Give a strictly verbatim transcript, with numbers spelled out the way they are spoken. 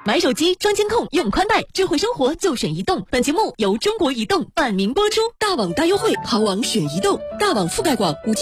买手机装监控，用宽带，智慧生活就选移动。本节目由中国移动冠名播出。大网大优惠，豪网选移动，大网覆盖广，五 G。